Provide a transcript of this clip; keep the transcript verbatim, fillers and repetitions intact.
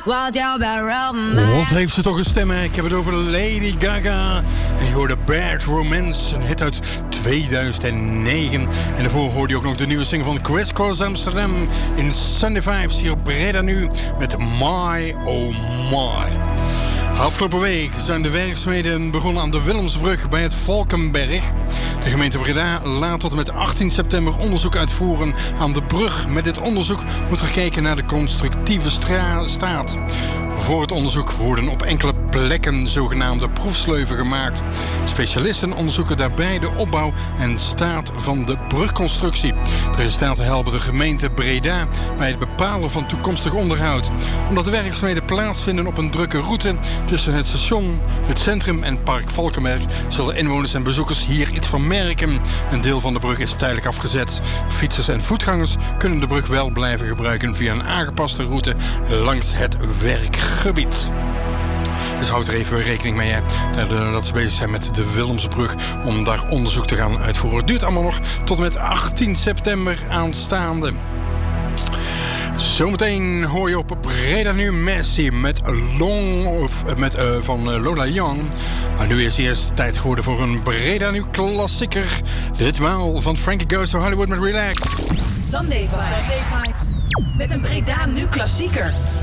What you better romance. Wat heeft ze toch een stem, hè? Ik heb het over Lady Gaga. En je hoorde Bad Romance, een hit uit tweeduizend negen. En daarvoor hoorde je ook nog de nieuwe single van Chris Cross Amsterdam in Sunday Vibes hier op Breda nu met My Oh My. Afgelopen week zijn de werkzaamheden begonnen aan de Willemsbrug bij het Valkenberg. De gemeente Breda laat tot en met achttien september onderzoek uitvoeren aan de brug. Met dit onderzoek wordt gekeken naar de constructieve stra- staat. Voor het onderzoek worden op enkele plekken zogenaamde proefsleuven gemaakt. Specialisten onderzoeken daarbij de opbouw en staat van de brugconstructie. De resultaten helpen de gemeente Breda bij het bepalen van toekomstig onderhoud. Omdat de werkzaamheden plaatsvinden op een drukke route tussen het station, het centrum en Park Valkenberg, zullen inwoners en bezoekers hier iets van merken. Een deel van de brug is tijdelijk afgezet. Fietsers en voetgangers kunnen de brug wel blijven gebruiken via een aangepaste route langs het werkgebied. Dus houd er even rekening mee, hè, dat ze bezig zijn met de Willemsbrug om daar onderzoek te gaan uitvoeren. Het duurt allemaal nog tot en met achttien september aanstaande. Zometeen hoor je op Breda nu Messi met Long of met, uh, van uh, Lola Young. Maar nu is het eerst tijd geworden voor een Breda nu klassieker. Ditmaal van Frankie Goes to Hollywood met Relax. Sunday Vibes. Met een Breda nu klassieker.